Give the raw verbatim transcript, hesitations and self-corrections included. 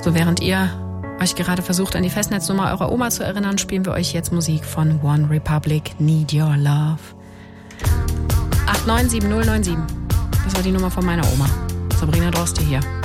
So, während ihr euch gerade versucht, an die Festnetznummer eurer Oma zu erinnern, spielen wir euch jetzt Musik von One Republic, Need Your Love. acht neun sieben null neun sieben. Das war die Nummer von meiner Oma. Sabrina Droste hier.